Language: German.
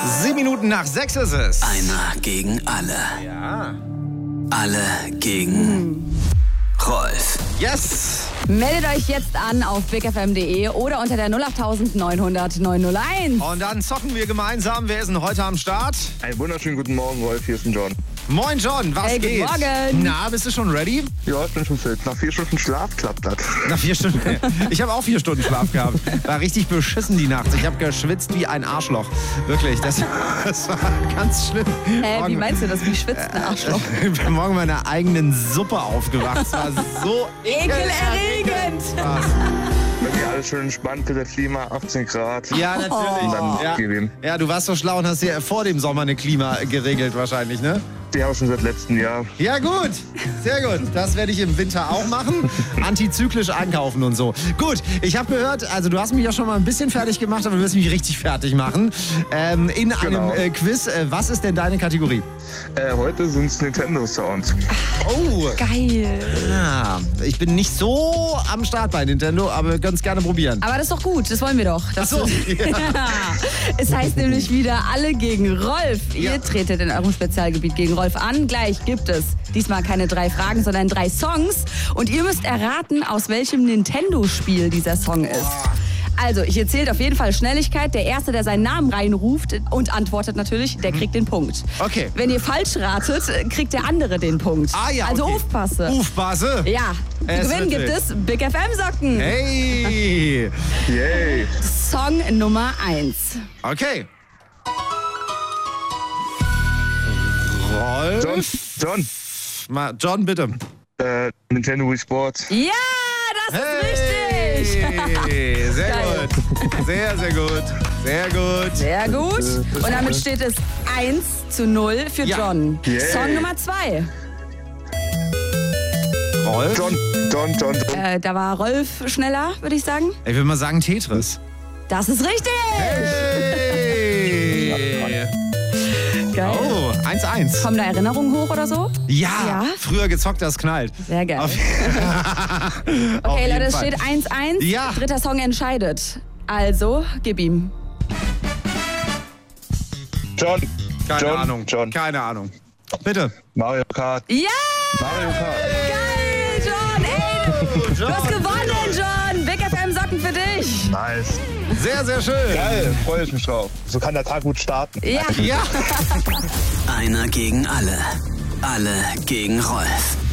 7:07 ist es. Einer gegen alle. Ja. Alle gegen Rolf. Yes. Meldet euch jetzt an auf bigfm.de oder unter der 08900 901. Und dann zocken wir gemeinsam. Wer ist denn heute am Start? Einen wunderschönen guten Morgen, Rolf. Hier ist ein John. Moin John, was Hey, geht? guten Morgen. Na, bist du schon ready? Ja, ich bin schon fit. Nach 4 Stunden Schlaf klappt das. Nach 4 Stunden. Ich habe auch 4 Stunden Schlaf gehabt. War richtig beschissen die Nacht. Ich habe geschwitzt wie ein Arschloch. Wirklich, das war ganz schlimm. Wie meinst du das? Wie schwitzt ein Arschloch? Ich bin morgen in meiner eigenen Suppe aufgewacht. Es war so Ekelerregend. Bei mir alles schön entspannt, bis das Klima 18 Grad. Ja, natürlich. Und dann Ja. gib ihm. Ja, du warst so schlau und hast dir vor dem Sommer eine Klima geregelt wahrscheinlich, ne? Die habe ich schon seit letztem Jahr. Ja gut, sehr gut. Das werde ich im Winter auch machen. Antizyklisch einkaufen und so. Gut, ich habe gehört, also du hast mich ja schon mal ein bisschen fertig gemacht, aber du wirst mich richtig fertig machen. In Genau. einem Quiz. Was ist denn deine Kategorie? Heute sind es Nintendo Sounds. Oh, Geil. ja. Ich bin nicht so am Start bei Nintendo, aber wir können es gerne probieren. Aber das ist doch gut, das wollen wir doch. Ach so. Ja. Es heißt nämlich wieder alle gegen Rolf. Ja. Ihr tretet in eurem Spezialgebiet gegen Rolf an. Gleich gibt es diesmal keine 3 Fragen, sondern 3 Songs. Und ihr müsst erraten, aus welchem Nintendo-Spiel dieser Song ist. Also, ich erzähle auf jeden Fall Schnelligkeit. Der Erste, der seinen Namen reinruft und antwortet natürlich, der kriegt den Punkt. Okay. Wenn ihr falsch ratet, kriegt der andere den Punkt. Ah ja, Also okay. aufpasse. Ufbase. Ja, zu Es gewinnen wird gibt wild. es Big FM Socken. Hey. Yay! Song Nummer 1. Okay. Rolf. John, bitte. Nintendo Wii Sports. Ja, das ist richtig. Hey, sehr Geil. gut. Sehr, sehr gut. Sehr gut. Sehr gut. Und damit steht es 1:0 für Ja. John. Yay. Song Nummer 2. Rolf? John. Da war Rolf schneller, würde ich sagen. Ich will mal sagen Tetris. Das ist richtig. Hey. Geil. Oh, 1:1. Kommen da Erinnerungen hoch oder so? Ja, Ja? früher gezockt, das knallt. Sehr geil. Auf Okay, jeden Leute, es Fall. steht 1:1. Ja. Dritter Song entscheidet. Also, gib ihm. John. Keine Ahnung. John. Keine Ahnung. Bitte. Mario Kart. Ja! Mario Kart. Geil, John! Ey, du hast gewonnen, John! Big FM Socken für dich! Nice. Sehr, sehr schön. Geil, freue ich mich drauf. So kann der Tag gut starten. Ja. Ja. Einer gegen alle. Alle gegen Rolf.